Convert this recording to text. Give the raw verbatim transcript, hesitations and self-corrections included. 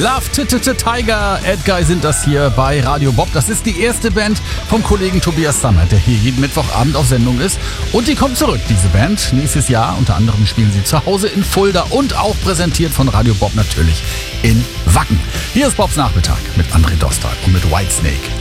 Love to Tiger, Edguy sind das hier bei Radio Bob. Das ist die erste Band vom Kollegen Tobias Sammet, der hier jeden Mittwochabend auf Sendung ist. Und die kommt zurück, diese Band, nächstes Jahr. Unter anderem spielen sie zu Hause in Fulda und auch präsentiert von Radio Bob natürlich in Wacken. Hier ist Bobs Nachmittag mit André Dostal und mit Whitesnake.